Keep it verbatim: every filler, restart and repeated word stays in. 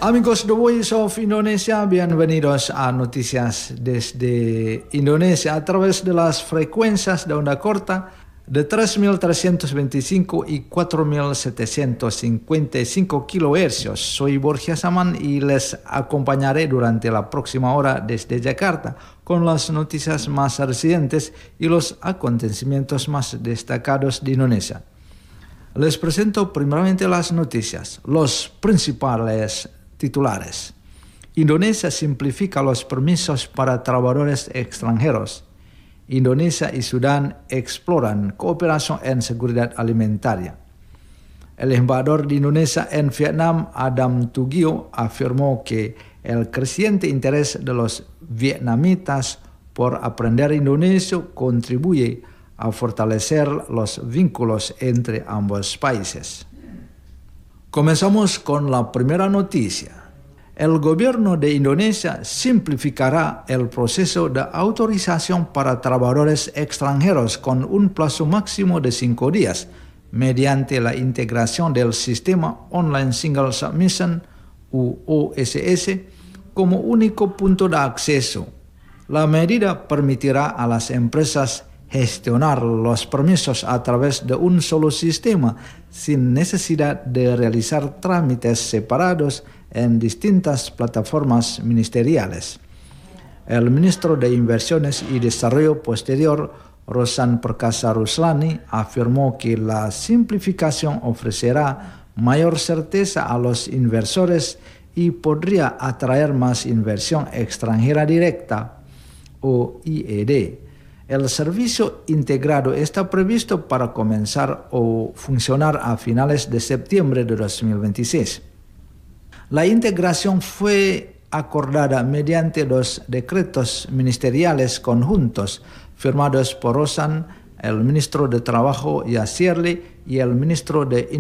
Amigos de Voice of Indonesia, bienvenidos a Noticias desde Indonesia a través de las frecuencias de onda corta de tres mil trescientos veinticinco y cuatro mil setecientos cincuenta y cinco kilohercios. Soy Borja Saman y les acompañaré durante la próxima hora desde Yakarta con las noticias más recientes y los acontecimientos más destacados de Indonesia. Les presento primeramente las noticias, los principales titulares. Indonesia simplifica los permisos para trabajadores extranjeros. Indonesia y Sudán exploran cooperación en seguridad alimentaria. El embajador de Indonesia en Vietnam, Adam Tugio, afirmó que el creciente interés de los vietnamitas por aprender indonesio contribuye a fortalecer los vínculos entre ambos países. Comenzamos con la primera noticia. El gobierno de Indonesia simplificará el proceso de autorización para trabajadores extranjeros con un plazo máximo de cinco días mediante la integración del sistema Online Single Submission u O S S como único punto de acceso. La medida permitirá a las empresas gestionar los permisos a través de un solo sistema sin necesidad de realizar trámites separados en distintas plataformas ministeriales. El ministro de Inversiones y Desarrollo Posterior, Roshan Perkasa Ruslani, afirmó que la simplificación ofrecerá mayor certeza a los inversores y podría atraer más inversión extranjera directa o I E D. El servicio integrado está previsto para comenzar o funcionar a finales de septiembre de dos mil veintiséis. La integración fue acordada mediante los decretos ministeriales conjuntos firmados por Roshan, el ministro de Trabajo Yasirli y el ministro de